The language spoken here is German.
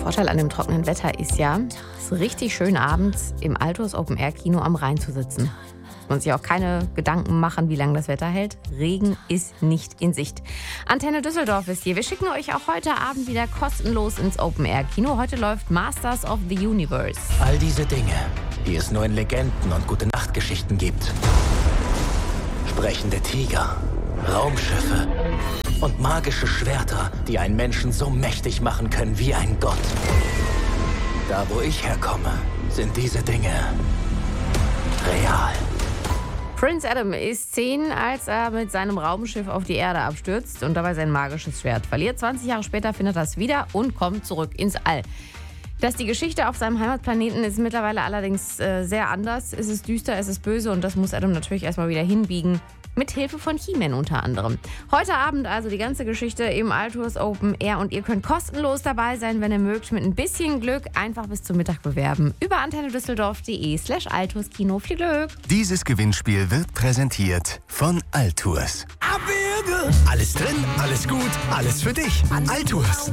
Vorteil an dem trockenen Wetter ist ja, es ist richtig schön abends im Altus Open Air Kino am Rhein zu sitzen. Und sich auch keine Gedanken machen, wie lange das Wetter hält. Regen ist nicht in Sicht. Antenne Düsseldorf ist hier. Wir schicken euch auch heute Abend wieder kostenlos ins Open Air Kino. Heute läuft Masters of the Universe. All diese Dinge, die es nur in Legenden und Gute-Nacht-Geschichten gibt. Sprechende Tiger, Raumschiffe und magische Schwerter, die einen Menschen so mächtig machen können wie ein Gott. Da, wo ich herkomme, sind diese Dinge real. Prince Adam ist 10, als er mit seinem Raumschiff auf die Erde abstürzt und dabei sein magisches Schwert verliert. 20 Jahre später findet er es wieder und kommt zurück ins All. Dass die Geschichte auf seinem Heimatplaneten ist mittlerweile allerdings sehr anders. Es ist düster, es ist böse und das muss Adam natürlich erstmal wieder hinbiegen. Mit Hilfe von He-Man unter anderem. Heute Abend also die ganze Geschichte im Altus Open Air und ihr könnt kostenlos dabei sein, wenn ihr mögt. Mit ein bisschen Glück einfach bis zum Mittag bewerben. Über antennedüsseldorf.de/Altus-Kino. Viel Glück! Dieses Gewinnspiel wird präsentiert von Altus. Alles drin, alles gut, alles für dich. Altus.